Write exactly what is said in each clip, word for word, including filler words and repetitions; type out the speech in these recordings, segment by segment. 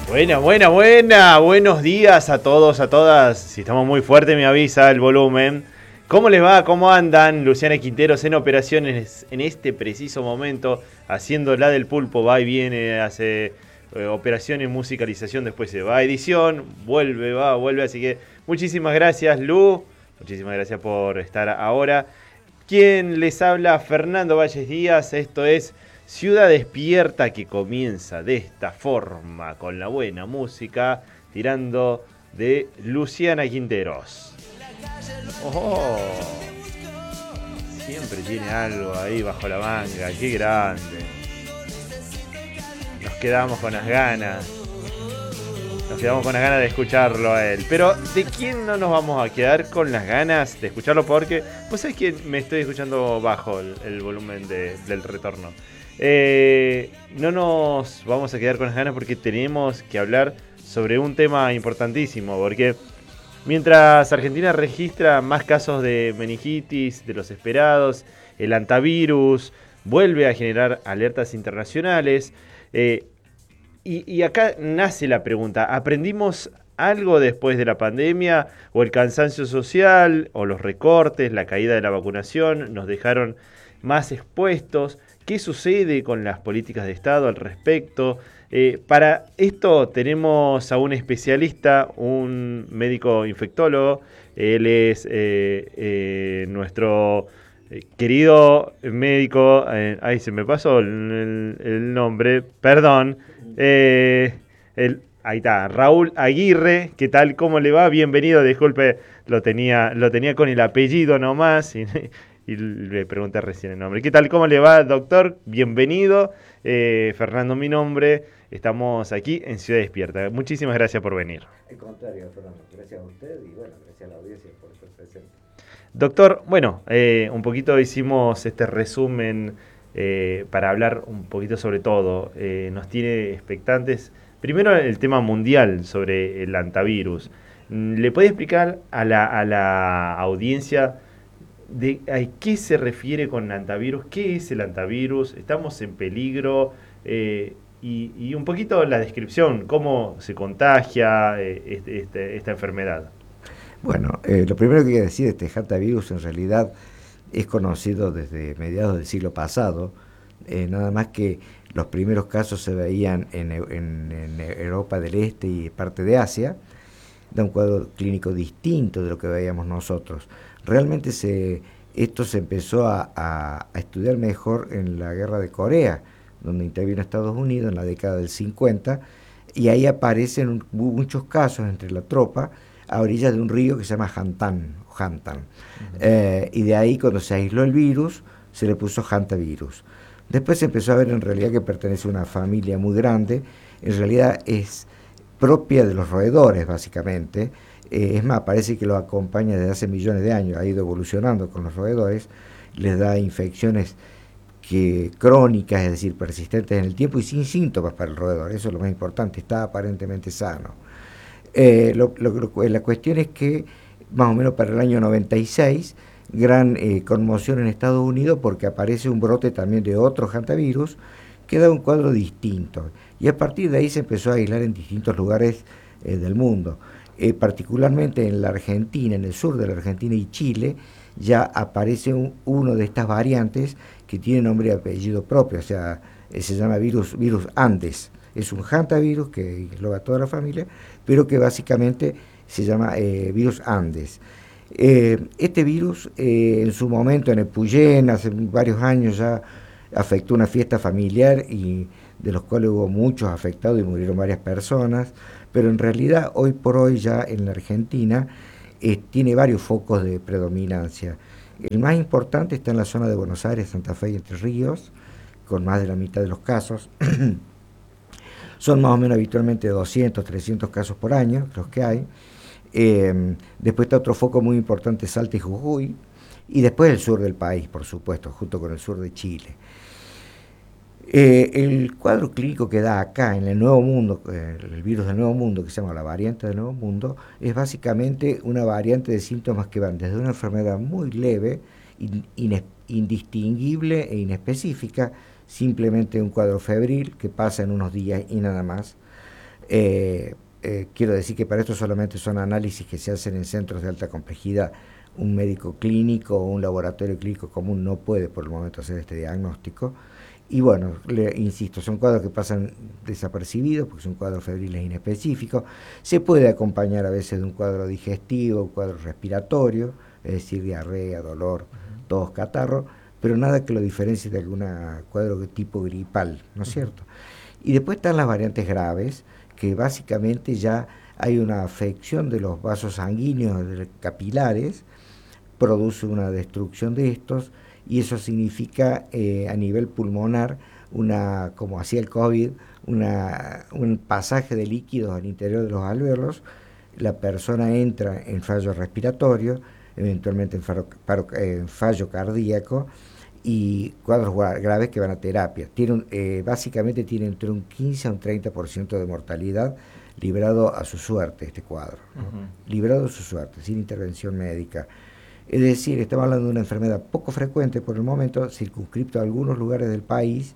Buena, buena, buena. Buenos días a todos, a todas. Si estamos muy fuertes me avisa el volumen. ¿Cómo les va? ¿Cómo andan? Luciana Quinteros en operaciones en este preciso momento, haciendo la del pulpo, va y viene, hace eh, operaciones, musicalización, después se va a edición, vuelve, va, vuelve. Así que muchísimas gracias, Lu. Muchísimas gracias por estar ahora. Quien les habla, Fernando Valles Díaz. Esto es Ciudad Despierta, que comienza de esta forma, con la buena música, tirando de Luciana Quinteros. Oh, siempre tiene algo ahí bajo la manga, qué grande. Nos quedamos con las ganas. Nos quedamos con las ganas de escucharlo a él. Pero ¿de quién no nos vamos a quedar con las ganas de escucharlo? Porque vos sabés que me estoy escuchando bajo el, el volumen de, del retorno. Eh, no nos vamos a quedar con las ganas porque tenemos que hablar sobre un tema importantísimo. Porque mientras Argentina registra más casos de meningitis de los esperados, el antivirus vuelve a generar alertas internacionales. Eh, y, y acá nace la pregunta, ¿aprendimos algo después de la pandemia? ¿O el cansancio social, o los recortes, la caída de la vacunación nos dejaron más expuestos? ¿Qué sucede con las políticas de Estado al respecto? Eh, para esto tenemos a un especialista, un médico infectólogo. Él es eh, eh, nuestro eh, querido médico. Eh, ay, se me pasó el, el, el nombre, perdón. Eh, el, ahí está, Raúl Aguirre. ¿Qué tal? ¿Cómo le va? Bienvenido. Disculpe, lo tenía, lo tenía con el apellido nomás. Y, Y le pregunté recién el nombre. ¿Qué tal? ¿Cómo le va, doctor? Bienvenido. Eh, Fernando, mi nombre. Estamos aquí en Ciudad Despierta. Muchísimas gracias por venir. Al contrario, Fernando. Gracias a usted y bueno, gracias a la audiencia por estar presente. Doctor, bueno, eh, un poquito hicimos este resumen eh, para hablar un poquito sobre todo. Eh, nos tiene expectantes. Primero el tema mundial sobre el antivirus. ¿Le puede explicar a la, a la audiencia de a qué se refiere con antivirus? ¿Qué es el antivirus? ¿Estamos en peligro? Eh, y, y un poquito la descripción, cómo se contagia eh, este, este, esta enfermedad. Bueno, eh, lo primero que quiero decir, este hantavirus en realidad es conocido desde mediados del siglo pasado, eh, nada más que los primeros casos se veían en, en, en Europa del Este y parte de Asia, da un cuadro clínico distinto de lo que veíamos nosotros. Realmente se, esto se empezó a, a, a estudiar mejor en la guerra de Corea, donde intervino Estados Unidos en la década del cincuenta, y ahí aparecen un, muchos casos entre la tropa a orillas de un río que se llama Hantan, Hantan. Uh-huh. eh, y de ahí, cuando se aisló el virus, se le puso hantavirus. Después se empezó a ver en realidad que pertenece a una familia muy grande, en realidad es propia de los roedores, básicamente. Eh, es más, parece que lo acompaña desde hace millones de años, ha ido evolucionando con los roedores, les da infecciones que, crónicas, es decir, persistentes en el tiempo y sin síntomas para el roedor, eso es lo más importante, está aparentemente sano. Eh, lo, lo, lo, la cuestión es que, más o menos para el año noventa y seis, gran eh, conmoción en Estados Unidos porque aparece un brote también de otro hantavirus que da un cuadro distinto, y a partir de ahí se empezó a aislar en distintos lugares eh, del mundo. Eh, particularmente en la Argentina, en el sur de la Argentina y Chile, ya aparece un, uno de estas variantes que tiene nombre y apellido propio, o sea, eh, se llama virus, virus Andes. Es un hantavirus que engloba toda la familia, pero que básicamente se llama eh, virus Andes. Eh, este virus, eh, en su momento en Epuyén, hace varios años ya, afectó una fiesta familiar y de los cuales hubo muchos afectados y murieron varias personas, pero en realidad hoy por hoy ya en la Argentina eh, tiene varios focos de predominancia. El más importante está en la zona de Buenos Aires, Santa Fe y Entre Ríos, con más de la mitad de los casos. Son más o menos habitualmente doscientos, trescientos casos por año los que hay. Eh, después está otro foco muy importante, Salta y Jujuy, y después el sur del país, por supuesto, junto con el sur de Chile. Eh, el cuadro clínico que da acá en el Nuevo Mundo, eh, el virus del Nuevo Mundo, que se llama la variante del Nuevo Mundo, es básicamente una variante de síntomas que van desde una enfermedad muy leve, in, in, indistinguible e inespecífica, simplemente un cuadro febril que pasa en unos días y nada más, Eh, eh, quiero decir que para esto solamente son análisis que se hacen en centros de alta complejidad. Un médico clínico o un laboratorio clínico común no puede por el momento hacer este diagnóstico. Y bueno, le insisto, son cuadros que pasan desapercibidos porque son cuadros febriles inespecíficos. Se puede acompañar a veces de un cuadro digestivo, un cuadro respiratorio, es decir, diarrea, dolor, tos, catarro, pero nada que lo diferencie de algún cuadro de tipo gripal, ¿no es cierto? Y después están las variantes graves, que básicamente ya hay una afección de los vasos sanguíneos capilares, produce una destrucción de estos, y eso significa eh, a nivel pulmonar, una, como hacía el COVID, una, un pasaje de líquidos al interior de los alvéolos. La persona entra en fallo respiratorio, eventualmente en, faro, paro, en fallo cardíaco, y cuadros graves que van a terapia. Tiene un, eh, básicamente tiene entre un quince a un treinta por ciento de mortalidad, librado a su suerte este cuadro, ¿no? Uh-huh. Librado a su suerte, sin intervención médica. Es decir, estamos hablando de una enfermedad poco frecuente por el momento, circunscripto a algunos lugares del país,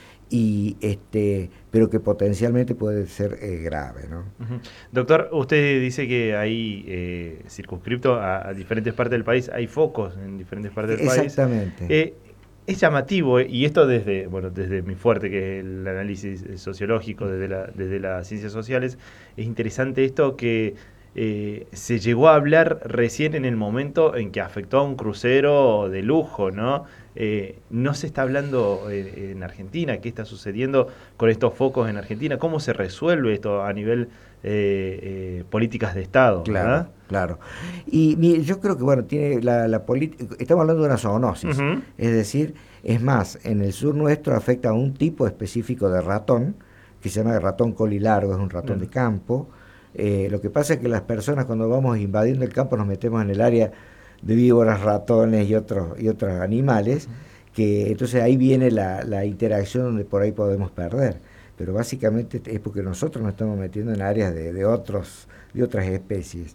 y este, pero que potencialmente puede ser eh, grave, ¿no? Uh-huh. Doctor, usted dice que hay eh, circunscripto a, a diferentes partes del país, hay focos en diferentes partes del Exactamente. país. Exactamente. Eh, es llamativo, eh, y esto desde, bueno, desde mi fuerte, que es el análisis sociológico, desde, la, desde las ciencias sociales, es interesante esto que Eh, se llegó a hablar recién en el momento en que afectó a un crucero de lujo, ¿no? Eh, no se está hablando en, en Argentina, ¿qué está sucediendo con estos focos en Argentina? ¿Cómo se resuelve esto a nivel eh, eh, políticas de Estado? Claro, ¿verdad? Claro. Y mire, yo creo que, bueno, tiene la, la política, estamos hablando de una zoonosis, uh-huh. Es decir, es más, en el sur nuestro afecta a un tipo específico de ratón, que se llama ratón colilargo, es un ratón uh-huh. de campo. Eh, lo que pasa es que las personas, cuando vamos invadiendo el campo, nos metemos en el área de víboras, ratones y otros y otros animales, que entonces ahí viene la, la interacción donde por ahí podemos perder. Pero básicamente es porque nosotros nos estamos metiendo en áreas de, de, otros, de otras especies.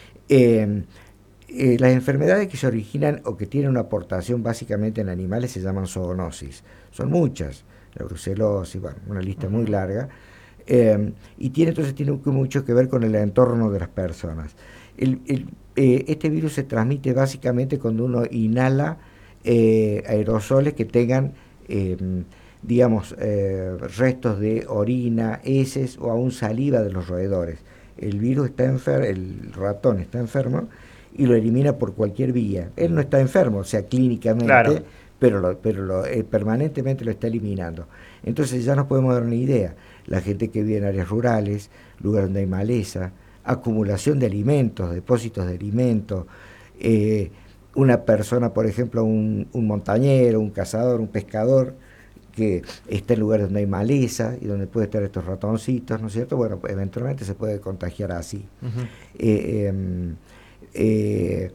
Eh, eh, las enfermedades que se originan o que tienen una aportación básicamente en animales se llaman zoonosis. Son muchas, la brucelosis, bueno, una lista muy larga. Eh, y tiene entonces tiene mucho que ver con el entorno de las personas. El, el, eh, este virus se transmite básicamente cuando uno inhala eh, aerosoles que tengan, eh, digamos, eh, restos de orina, heces o aún saliva de los roedores. El virus está enfermo, el ratón está enfermo y lo elimina por cualquier vía. Él no está enfermo, o sea, clínicamente, claro. pero, lo, pero lo, eh, permanentemente lo está eliminando. Entonces ya nos podemos dar una idea. La gente que vive en áreas rurales, lugares donde hay maleza, acumulación de alimentos, depósitos de alimentos, eh, una persona, por ejemplo, un, un montañero, un cazador, un pescador, que está en lugares donde hay maleza y donde puede estar estos ratoncitos, ¿no es cierto? Bueno, pues eventualmente se puede contagiar así. Uh-huh. eh, eh, eh,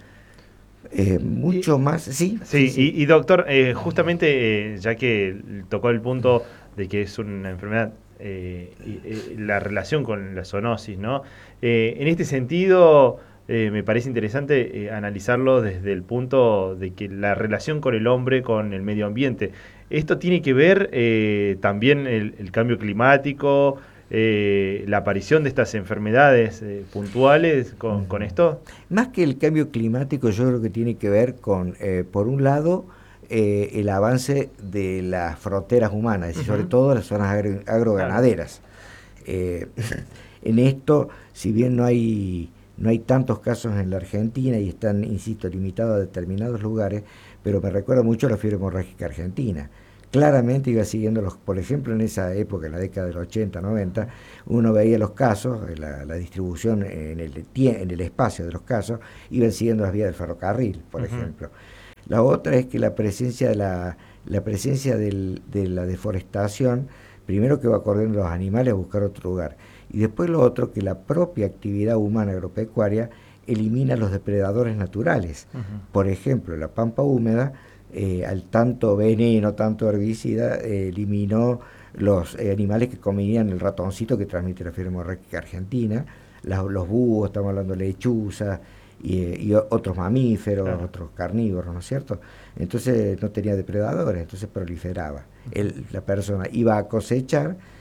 Eh, mucho y, más, sí. Sí, sí, sí. Y, y doctor, eh, justamente eh, ya que tocó el punto de que es una enfermedad, eh, y, eh, la relación con la zoonosis, ¿no? Eh, en este sentido, eh, me parece interesante eh, analizarlo desde el punto de que la relación con el hombre, con el medio ambiente, esto tiene que ver eh, también el, el cambio climático, Eh, la aparición de estas enfermedades eh, puntuales con, con esto? Más que el cambio climático, yo creo que tiene que ver con, eh, por un lado, eh, el avance de las fronteras humanas, es decir, uh-huh. sobre todo las zonas agro, agroganaderas. Claro. Eh, en esto, si bien no hay, no hay tantos casos en la Argentina y están, insisto, limitados a determinados lugares, pero me recuerda mucho la fiebre hemorrágica argentina. Claramente iba siguiendo los, por ejemplo, en esa época, en la década del ochenta, noventa, uno veía los casos, la, la distribución en el, en el espacio de los casos, iban siguiendo las vías del ferrocarril, por uh-huh. ejemplo. La otra es que la presencia de la, la presencia del, de la deforestación, primero que va corriendo los animales a buscar otro lugar, y después lo otro, que la propia actividad humana agropecuaria elimina los depredadores naturales. Uh-huh. Por ejemplo, la pampa húmeda, Eh, al tanto veneno, tanto herbicida, eh, eliminó los eh, animales que comían el ratoncito que transmite la fiebre hemorrágica argentina, la, los búhos, estamos hablando de lechuzas y, y otros mamíferos, claro. otros carnívoros, ¿no es cierto? Entonces no tenía depredadores, entonces proliferaba. El, la persona iba a cosechar,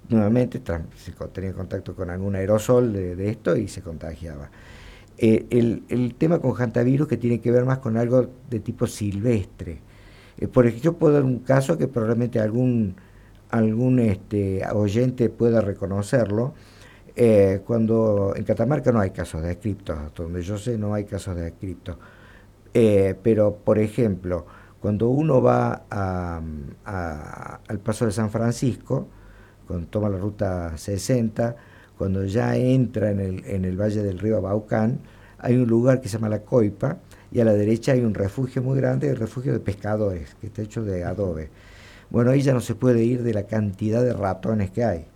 nuevamente se tenía contacto con algún aerosol de, de esto y se contagiaba. Eh, el, el tema con hantavirus que tiene que ver más con algo de tipo silvestre. Eh, por ejemplo, yo puedo dar un caso que probablemente algún, algún este, oyente pueda reconocerlo. Eh, cuando en Catamarca no hay casos de descriptos, hasta donde yo sé no hay casos de descriptos. Eh, pero, por ejemplo, cuando uno va a, a, al Paso de San Francisco, cuando toma la ruta sesenta, cuando ya entra en el, en el Valle del Río Baucán, hay un lugar que se llama La Coipa, y a la derecha hay un refugio muy grande, el refugio de pescadores, que está hecho de adobe. Bueno, ahí ya no se puede ir de la cantidad de ratones que hay.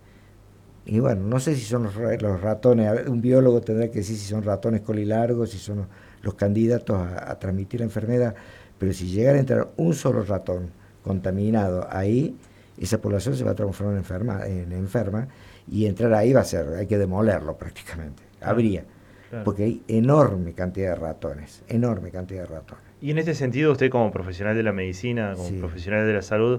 Y bueno, no sé si son los, los ratones, un biólogo tendrá que decir si son ratones colilargos, si son los, los candidatos a, a transmitir la enfermedad, pero si llegara a entrar un solo ratón contaminado ahí, esa población se va a transformar en enferma, en enferma, y entrar ahí va a ser, hay que demolerlo prácticamente, claro, habría, claro, porque hay enorme cantidad de ratones, enorme cantidad de ratones. Y en este sentido, usted como profesional de la medicina, como sí. profesional de la salud,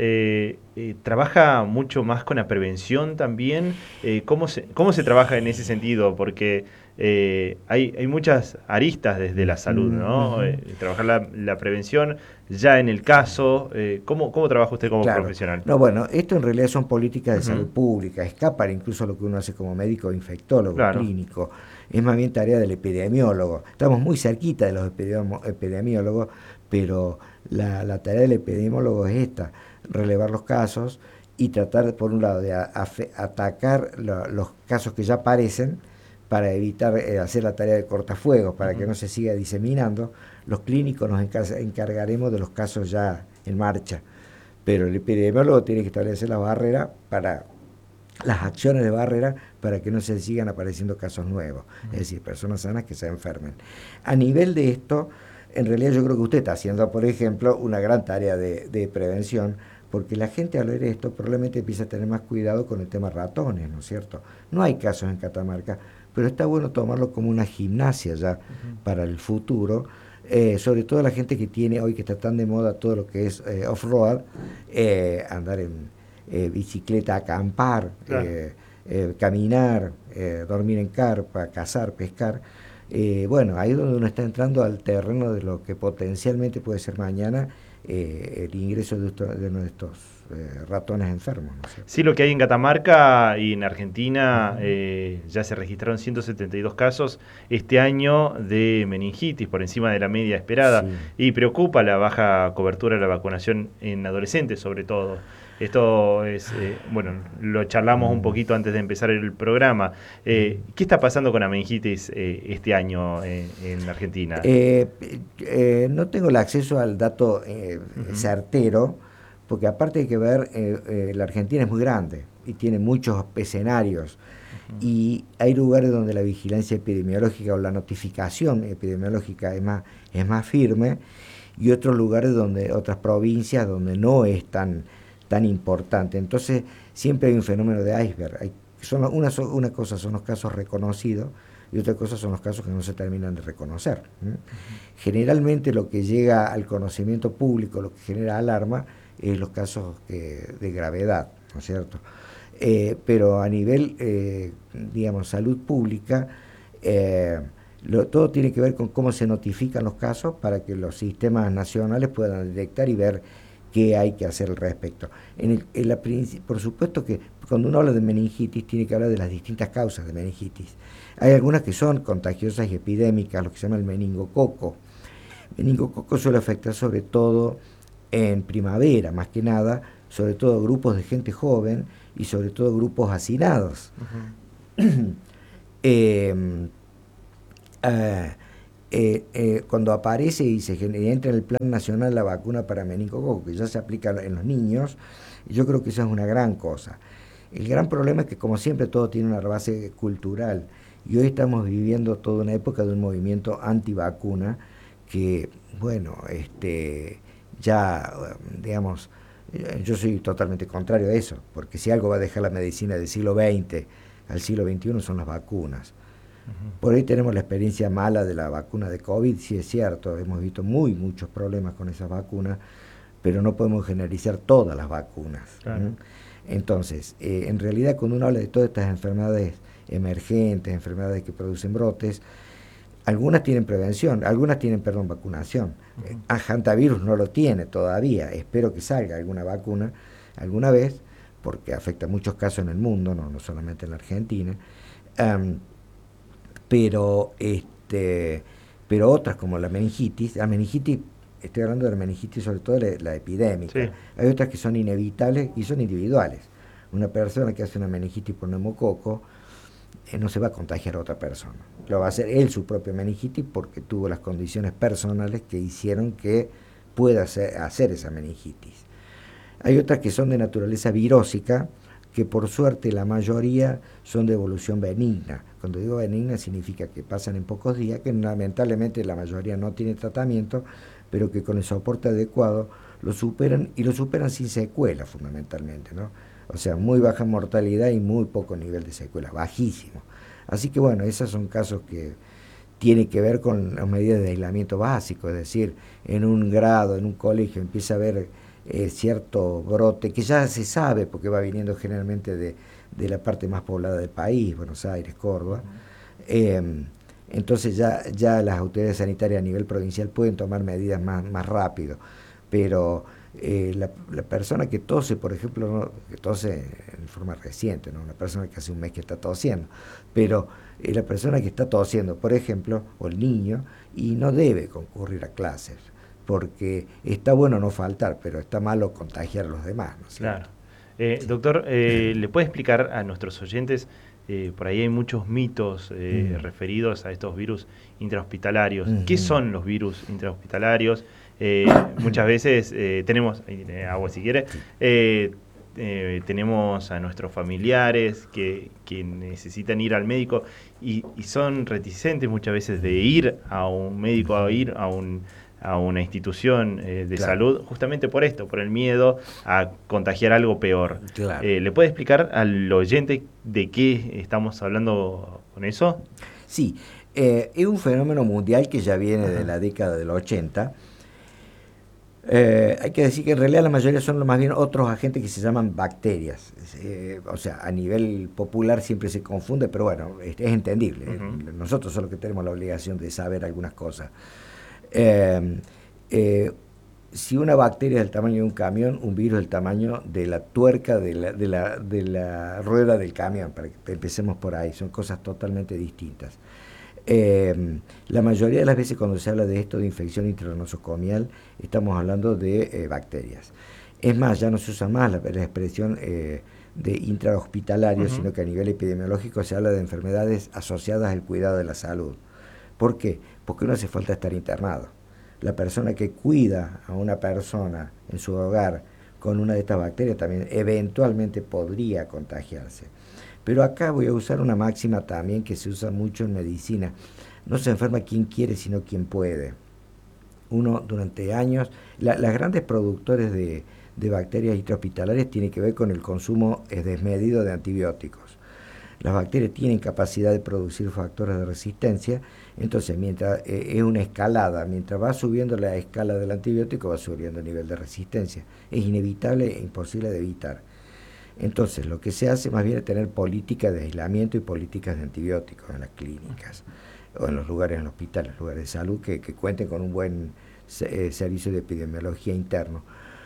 eh, eh, ¿trabaja mucho más con la prevención también? Eh, ¿cómo, se, ¿Cómo se trabaja en ese sentido? Porque eh, hay, hay muchas aristas desde la salud, ¿no? Uh-huh. Eh, trabajar la, la prevención, ya en el caso, eh, ¿cómo, ¿cómo trabaja usted como claro. profesional? No, bueno, esto en realidad son políticas de uh-huh. salud pública, escapan incluso a lo que uno hace como médico infectólogo, claro. clínico. Es más bien tarea del epidemiólogo. Estamos muy cerquita de los epidemiólogos, pero la, la tarea del epidemiólogo es esta, relevar los casos y tratar, por un lado, de a, a, atacar lo, los casos que ya aparecen para evitar eh, hacer la tarea de cortafuegos, para uh-huh. que no se siga diseminando. Los clínicos nos encargaremos de los casos ya en marcha, pero el epidemiólogo tiene que establecer la barrera para las acciones de barrera para que no se sigan apareciendo casos nuevos, uh-huh. es decir, personas sanas que se enfermen. A nivel de esto, en realidad yo creo que usted está haciendo, por ejemplo, una gran tarea de, de prevención, porque la gente al ver esto probablemente empieza a tener más cuidado con el tema ratones, ¿no es cierto? No hay casos en Catamarca, pero está bueno tomarlo como una gimnasia ya uh-huh. para el futuro, eh, sobre todo la gente que tiene hoy, que está tan de moda todo lo que es eh, off-road, eh, andar en eh, bicicleta, acampar, claro. eh, eh, caminar, eh, dormir en carpa, cazar, pescar. Eh, bueno, ahí es donde uno está entrando al terreno de lo que potencialmente puede ser mañana eh, el ingreso de, esto, de nuestros eh, ratones enfermos, ¿no es cierto? Sí, lo que hay en Catamarca y en Argentina uh-huh. eh, ya se registraron ciento setenta y dos casos este año de meningitis, por encima de la media esperada, sí. y preocupa la baja cobertura de la vacunación en adolescentes sobre todo. Esto es, eh, bueno, lo charlamos un poquito antes de empezar el programa. Eh, ¿Qué está pasando con la meningitis eh, este año en, en Argentina? Eh, eh, no tengo el acceso al dato eh, uh-huh. certero, porque aparte hay que ver, eh, eh, la Argentina es muy grande y tiene muchos escenarios, uh-huh. y hay lugares donde la vigilancia epidemiológica o la notificación epidemiológica es más, es más firme, y otros lugares donde, otras provincias donde no es tan tan importante. Entonces siempre hay un fenómeno de iceberg. Hay, son una, una cosa son los casos reconocidos y otra cosa son los casos que no se terminan de reconocer. ¿eh? Uh-huh. Generalmente lo que llega al conocimiento público, lo que genera alarma, es los casos que, de gravedad, ¿no es cierto? Eh, pero a nivel, eh, digamos, salud pública, eh, lo, todo tiene que ver con cómo se notifican los casos para que los sistemas nacionales puedan detectar y ver qué hay que hacer al respecto. En el, en la, por supuesto que cuando uno habla de meningitis tiene que hablar de las distintas causas de meningitis. Hay algunas que son contagiosas y epidémicas, lo que se llama el meningococo. El meningococo suele afectar sobre todo en primavera, más que nada, sobre todo grupos de gente joven y sobre todo grupos hacinados. Uh-huh. eh, uh, Eh, eh, cuando aparece y se genera, entra en el Plan Nacional la vacuna para meningococo, que ya se aplica en los niños, yo creo que eso es una gran cosa. El gran problema es que, como siempre, todo tiene una base cultural, y hoy estamos viviendo toda una época de un movimiento antivacuna que, bueno, este, ya, digamos, yo soy totalmente contrario a eso, porque si algo va a dejar la medicina del siglo veinte al siglo veintiuno son las vacunas. Por ahí tenemos la experiencia mala de la vacuna de COVID, sí es cierto, hemos visto muy muchos problemas con esas vacunas, pero no podemos generalizar todas las vacunas. Claro. ¿eh? Entonces, eh, en realidad cuando uno habla de todas estas enfermedades emergentes, enfermedades que producen brotes, algunas tienen prevención, algunas tienen, perdón, vacunación. Uh-huh. eh, hantavirus no lo tiene todavía, espero que salga alguna vacuna alguna vez, porque afecta a muchos casos en el mundo, no, no solamente en la Argentina, um, pero, este, pero otras como la meningitis, la meningitis, estoy hablando de la meningitis sobre todo la, la epidémica, sí. Hay otras que son inevitables y son individuales. Una persona que hace una meningitis por neumococo eh, no se va a contagiar a otra persona, lo va a hacer él su propia meningitis porque tuvo las condiciones personales que hicieron que pueda hacer, hacer esa meningitis. Hay otras que son de naturaleza virósica, que por suerte la mayoría son de evolución benigna. Cuando digo benigna significa que pasan en pocos días, que lamentablemente la mayoría no tiene tratamiento, pero que con el soporte adecuado lo superan y lo superan sin secuelas fundamentalmente, ¿no? O sea, muy baja mortalidad y muy poco nivel de secuelas, bajísimo. Así que bueno, esos son casos que tienen que ver con las medidas de aislamiento básico, es decir, en un grado, en un colegio empieza a haber eh, cierto brote que ya se sabe porque va viniendo generalmente de, de la parte más poblada del país, Buenos Aires, Córdoba. Eh, entonces ya, ya las autoridades sanitarias a nivel provincial pueden tomar medidas más, más rápido, pero eh, la, la persona que tose, por ejemplo, no, que tose en forma reciente, ¿no? Una persona que hace un mes que está tosiendo, pero eh, la persona que está tosiendo, por ejemplo, o el niño, y no debe concurrir a clases, porque está bueno no faltar, pero está malo contagiar a los demás, ¿no? Claro. Eh, doctor, eh, ¿le puede explicar a nuestros oyentes? Eh, por ahí hay muchos mitos eh, mm. referidos a estos virus intrahospitalarios. Mm-hmm. ¿Qué son los virus intrahospitalarios? Eh, muchas veces eh, tenemos, eh, agua si quiere, eh, eh, tenemos a nuestros familiares que, que necesitan ir al médico y, y son reticentes muchas veces de ir a un médico, a ir a un a una institución eh, de claro. salud, justamente por esto, por el miedo a contagiar algo peor. Claro. Eh, ¿Le puede explicar al oyente de qué estamos hablando con eso? Sí, eh, es un fenómeno mundial que ya viene Ajá. de la década del ochenta. Eh, hay que decir que en realidad la mayoría son más bien otros agentes que se llaman bacterias. Eh, o sea, a nivel popular siempre se confunde, pero bueno, es, es entendible. Uh-huh. Nosotros somos los que tenemos la obligación de saber algunas cosas. Eh, eh, si una bacteria es del tamaño de un camión, un virus es del tamaño de la tuerca de la, de la, de la rueda del camión, para que empecemos por ahí, son cosas totalmente distintas. Eh, la mayoría de las veces cuando se habla de esto de infección intranosocomial, estamos hablando de eh, bacterias. Es más, ya no se usa más la, la expresión eh, de intrahospitalario, uh-huh. sino que a nivel epidemiológico se habla de enfermedades asociadas al cuidado de la salud. ¿Por qué? Porque no hace falta estar internado. La persona que cuida a una persona en su hogar con una de estas bacterias también eventualmente podría contagiarse. Pero acá voy a usar una máxima también que se usa mucho en medicina. No se enferma quien quiere, sino quien puede. Uno durante años, la, las grandes productores de, de bacterias intrahospitalarias tienen que ver con el consumo desmedido de antibióticos. Las bacterias tienen capacidad de producir factores de resistencia, entonces mientras eh, es una escalada, mientras va subiendo la escala del antibiótico, va subiendo el nivel de resistencia. Es inevitable e imposible de evitar. Entonces lo que se hace más bien es tener políticas de aislamiento y políticas de antibióticos en las clínicas o en los lugares, en los hospitales, lugares de salud que, que cuenten con un buen eh, servicio de epidemiología interno.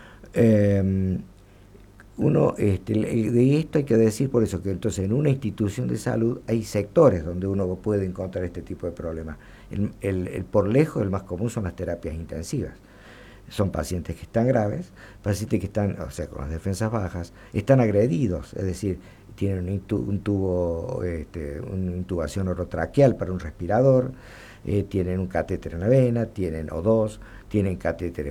Eh, Uno, este, de esto hay que decir por eso que entonces en una institución de salud hay sectores donde uno puede encontrar este tipo de problemas. El, el, el por lejos el más común son las terapias intensivas. Son pacientes que están graves, pacientes que están, o sea, con las defensas bajas, están agredidos, es decir, tienen un, intu, un tubo, este, una intubación orotraqueal para un respirador, eh, tienen un catéter en la vena, tienen O dos, tienen catéteres